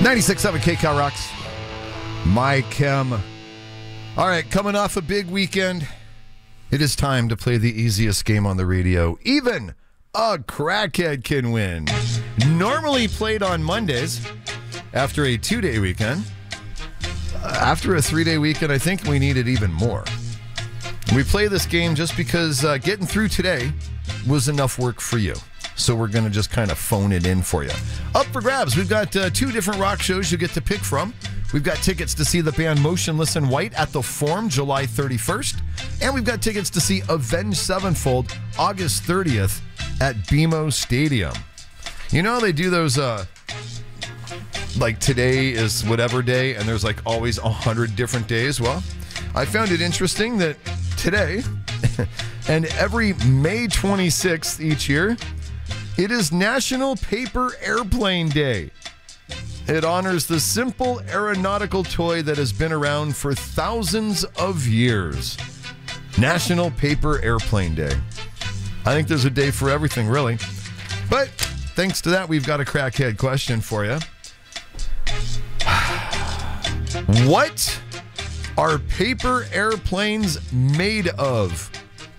96.7 KCal Rocks. My Chem. All right, coming off a big weekend, it is time to play the easiest game on the radio. Even a crackhead can win. Normally played on Mondays after a 2-day weekend. After a 3-day weekend, I think we need it even more. We play this game just because getting through today was enough work for you. So we're going to just kind of phone it in for you. Up for grabs, we've got 2 different rock shows you get to pick from. We've got tickets to see the band Motionless in White at the Forum July 31st. And we've got tickets to see Avenged Sevenfold August 30th at BMO Stadium. You know how they do those, like today is whatever day, and there's like always 100 different days? Well, I found it interesting that today and every May 26th each year, it is National Paper Airplane Day. It honors the simple aeronautical toy that has been around for thousands of years. National Paper Airplane Day. I think there's a day for everything, really. But thanks to that, we've got a crackhead question for you. What are paper airplanes made of?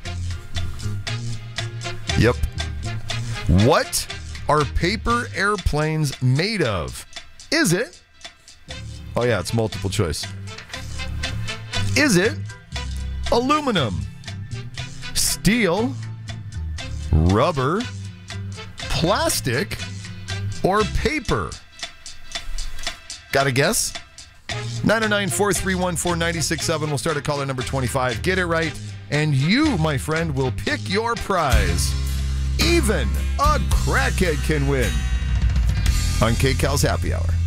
Yep. What are paper airplanes made of? Is it? Oh yeah, it's multiple choice. Is it aluminum, steel, rubber, plastic, or paper? Got a guess? 909-431-4967. We'll start at caller number 25. Get it right, and you, my friend, will pick your prize. Even a crackhead can win on KCal's Happy Hour.